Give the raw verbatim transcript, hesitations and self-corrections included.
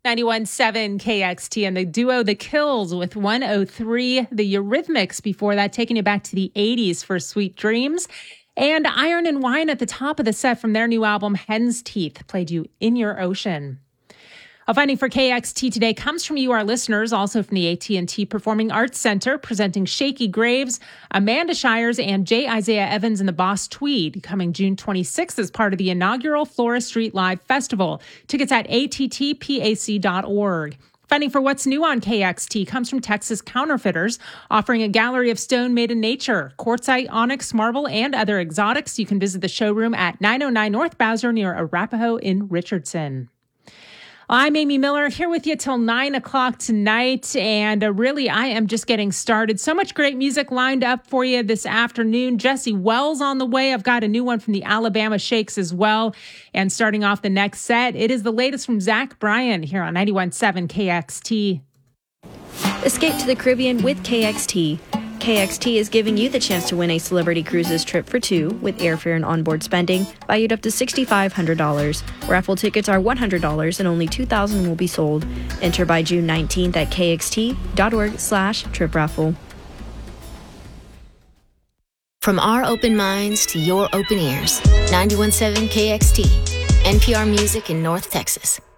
ninety-one point seven K X T and the duo The Kills with one oh three. The Eurythmics before that, taking you back to the eighties for Sweet Dreams. And Iron and Wine at the top of the set from their new album, Hen's Teeth, played you In Your Ocean. A finding for K X T today comes from you, our listeners, also from the A T and T Performing Arts Center, presenting Shaky Graves, Amanda Shires, and J. Isaiah Evans in the Boss Tweed, coming June twenty-sixth as part of the inaugural Flora Street Live Festival. Tickets at A T T P A C dot org. Funding for What's New on K X T comes from Texas Counterfeiters, offering a gallery of stone made in nature, quartzite, onyx, marble, and other exotics. You can visit the showroom at nine oh nine North Bowser near Arapahoe in Richardson. I'm Amy Miller, here with you till nine o'clock tonight, and uh, really, I am just getting started. So much great music lined up for you this afternoon. Jesse Wells on the way. I've got a new one from the Alabama Shakes as well. And starting off the next set, it is the latest from Zach Bryan here on ninety-one point seven K X T. Escape to the Caribbean with K X T. K X T is giving you the chance to win a Celebrity Cruises trip for two with airfare and onboard spending valued up to six thousand five hundred dollars. Raffle tickets are one hundred dollars and only two thousand will be sold. Enter by June nineteenth at kxt.org slash trip raffle. From our open minds to your open ears, ninety-one point seven K X T, N P R Music in North Texas.